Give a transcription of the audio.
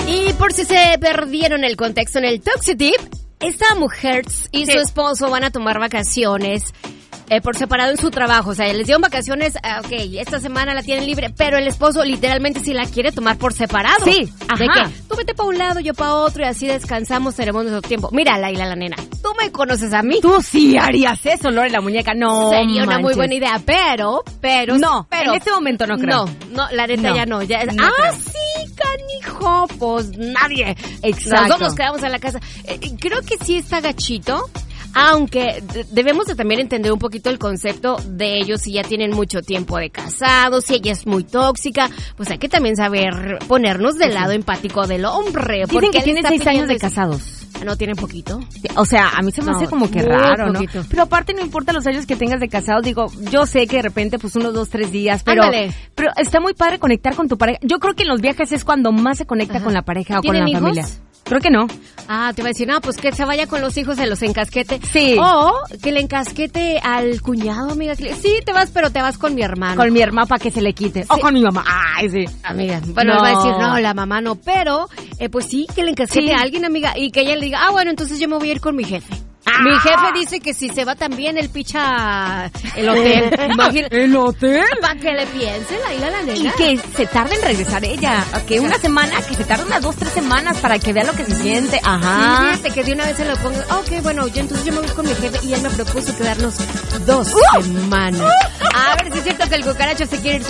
Y por si se perdieron el contexto en el Toxic Tip, esta mujer y su esposo van a tomar vacaciones por separado en su trabajo. O sea, les dieron vacaciones, ok, esta semana la tienen libre, pero el esposo literalmente sí la quiere tomar por separado. Sí, ajá. De que tú vete para un lado, yo para otro y así descansamos, tenemos nuestro tiempo. Mira, Laila, la nena, tú me conoces a mí. Tú sí harías eso, Lore, la muñeca. No, sería una muy manches. buena idea, pero No, en este momento no creo. No, la neta No. ya no. Ya, No creo. sí, canijo, pues nadie. Exacto. Nos quedamos en la casa. Creo que sí está gachito. Aunque debemos de también entender un poquito el concepto de ellos, si ya tienen mucho tiempo de casados, si ella es muy tóxica, pues hay que también saber ponernos del lado empático del hombre. Dicen porque que tienen 6 años de casados. ¿No tienen poquito? O sea, a mí se me hace como que muy raro, poquito. ¿no? Pero aparte no importa los años que tengas de casado, digo, yo sé que de repente pues unos 2, 3 días, pero está muy padre conectar con tu pareja. Yo creo que en los viajes es cuando más se conecta con la pareja o con la hijos? familia. Creo que no. Ah, te iba a decir, no, pues que se vaya con los hijos, se los encasquete. Sí. O que le encasquete al cuñado, amiga. Sí, te vas, pero te vas con mi hermano. Con mi hermana para que se le quite. Sí. O con mi mamá. Ay, sí. Amiga, bueno, No. va a decir, no, la mamá no, pero pues sí, que le encasquete a alguien, amiga, y que ella le diga, bueno, entonces yo me voy a ir con mi jefe. Mi jefe dice que si se va también, él picha el hotel. Imagínate. ¿El hotel? Para que le piense, la nena. Y que se tarde en regresar ella. Que una semana, que se tarde unas 2, 3 semanas para que vea lo que se siente. Ajá. Sí, fíjate que de una vez se lo pongo. Ok, bueno, entonces yo me voy con mi jefe y él me propuso quedarnos 2 semanas. A ver si es cierto que el cucaracho se quiere ir